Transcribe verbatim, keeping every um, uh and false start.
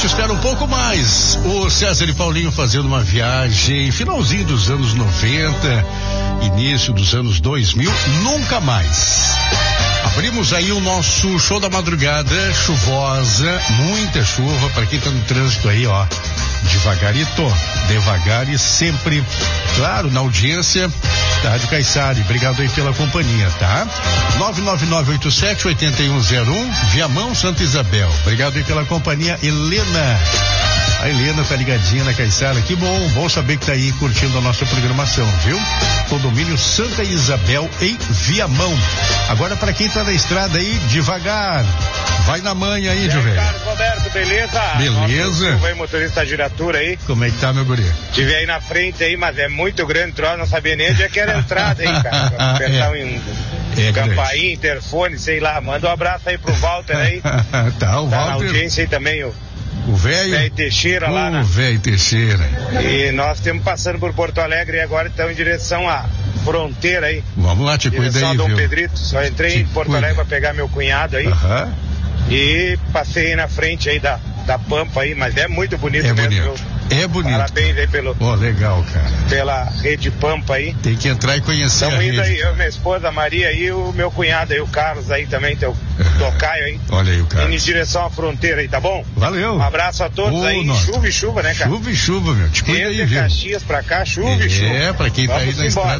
gente espera um pouco mais. O César e Paulinho fazendo uma viagem, finalzinho dos anos noventa, início dos anos dois mil, nunca mais. Abrimos aí o nosso show da madrugada, chuvosa, muita chuva, para quem tá no trânsito aí, ó, devagarito, devagar e sempre, claro, na audiência da Rádio Caiçara. Obrigado aí pela companhia, tá? nove nove nove oito sete oito um zero um, Viamão, Santa Isabel. Obrigado aí pela companhia, Helena. A Helena tá ligadinha na Caiçara, que bom, bom saber que tá aí curtindo a nossa programação, viu? Condomínio Santa Isabel em Viamão. Agora para quem tá na estrada aí, devagar, vai na manha aí, Jovem. Carlos Roberto, beleza? Beleza. Nossa, vai motorista Giratura aí. Como é que tá, meu guri? Tive aí na frente aí, mas é muito grande, troço, não sabia nem onde é que era a entrada aí, cara. Pra apertar é. um é campainha, interfone, sei lá. Manda um abraço aí pro Walter aí. Tá, o tá Walter. Na audiência aí também, o O velho Teixeira lá, né? O velho Teixeira. E nós estamos passando por Porto Alegre e agora estamos em direção à fronteira aí. Vamos lá, te cuida aí, Dom viu? Pedrito, só entrei te em Porto cuida. Alegre pra pegar meu cunhado aí. Aham. E passei aí na frente aí da, da Pampa aí, mas é muito bonito é mesmo. Bonito. Viu? É bonito. Parabéns aí pelo... Ó, oh, legal, cara. Pela rede Pampa aí. Tem que entrar e conhecer Estamos a indo rede. aí, eu, minha esposa, a Maria e o meu cunhado aí, o Carlos aí também, teu uhum. tocaio aí. Olha aí o Carlos. Indo em direção à fronteira aí, tá bom? Valeu. Um abraço a todos oh, aí, nossa. Chuva e chuva, né, cara? Chuva e chuva, meu. Te cuida aí, viu? Caxias pra cá, chuva é, e chuva. É, pra quem Vamos tá aí na embora. estrada.